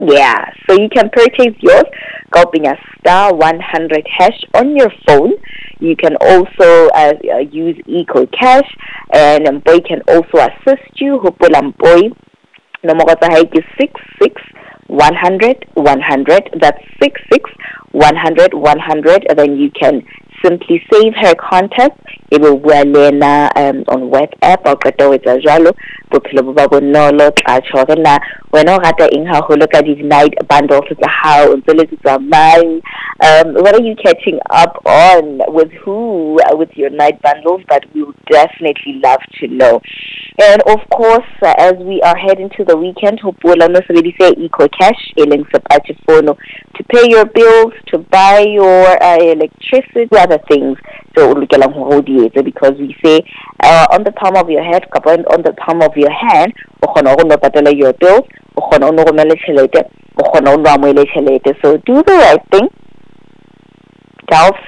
Yeah, so you can purchase yours copying a star 100 hash on your phone. You can also use Eco Cash, and Boy can also assist you. Hopola Boy, nomoro tsa hae ke 66 100 100. That's 66 100 100. And then you can simply save her contact. It will be on WhatsApp or qeta etsa jalo bophelo bo ba bonolo tla tshwara na wena o rata eng ha ho loka these night bundles tsa hao ntse le tsa mine. What are you catching up on with who with your night bundles? But we would definitely love to know. And of course, as we are heading to the weekend, hopola no sebedi se Eco Cash e leng sepache phone to pay your bills, to buy your electricity, other things. So because we say on the palm of your head, on the palm of your hand, your bills, so do the right thing. Delve